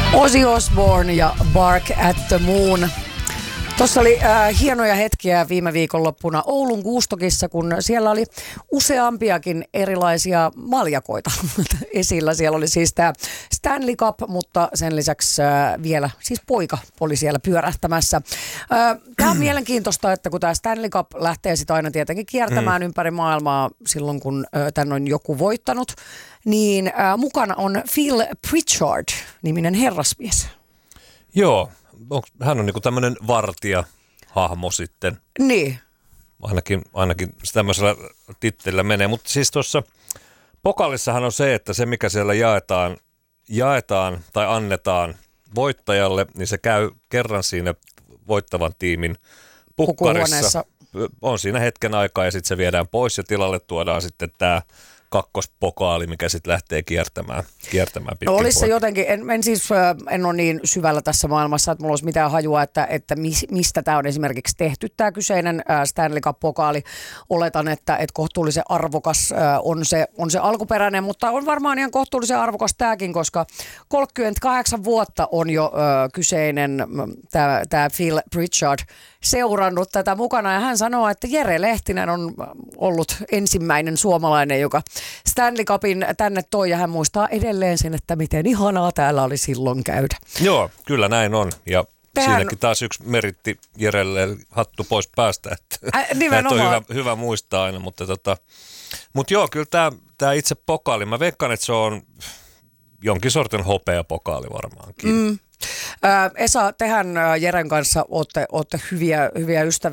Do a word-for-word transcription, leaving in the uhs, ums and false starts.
Ozzy Osbourne ja Bark at the Moon. Tuossa oli äh, hienoja hetkiä viime viikonloppuna Oulun Guustokissa, kun siellä oli useampiakin erilaisia maljakoita esillä. Siellä oli siis tämä Stanley Cup, mutta sen lisäksi äh, vielä siis poika oli siellä pyörähtämässä. Äh, tämä on mielenkiintoista, että kun tämä Stanley Cup lähtee sitten aina tietenkin kiertämään mm. ympäri maailmaa silloin, kun äh, tän on joku voittanut, niin äh, mukana on Phil Pritchard-niminen herrasmies. Joo. Onko, hän on niinku tämmöinen vartija-hahmo sitten. Niin. Ainakin, ainakin tämmöisellä tittelillä menee. Mutta siis tuossa pokaalissahan on se, että se mikä siellä jaetaan, jaetaan tai annetaan voittajalle, niin se käy kerran siinä voittavan tiimin pukkarissa. On siinä hetken aikaa ja sitten se viedään pois ja tilalle tuodaan sitten tämä kakkospokaali, mikä sitten lähtee kiertämään, kiertämään pitkin. No olisi se jotenkin, en, en siis en ole niin syvällä tässä maailmassa, että mulla olisi mitään hajua, että, että mistä tämä on esimerkiksi tehty, tämä kyseinen Stanley Cup-pokaali. Oletan, että, että kohtuullisen arvokas on se, on se alkuperäinen, mutta on varmaan ihan kohtuullisen arvokas tämäkin, koska kolmekymmentäkahdeksan vuotta on jo ö, kyseinen tämä, tämä Phil Pritchard seurannut tätä mukana, ja hän sanoo, että Jere Lehtinen on ollut ensimmäinen suomalainen, joka Stanley Cupin tänne toi, ja hän muistaa edelleen sen, että miten ihanaa täällä oli silloin käydä. Joo, kyllä näin on, ja Tehän... siinäkin taas yksi meritti Jerelle hattu pois päästä, että äh, on hyvä, hyvä muistaa aina, mutta tota, mut joo, kyllä tämä tää itse pokaali, mä veikkaan, että se on jonkin sortin hopeapokaali varmaankin. Mm. Esa, tehän Jeren kanssa olette, olette hyviä, hyviä ystäviä.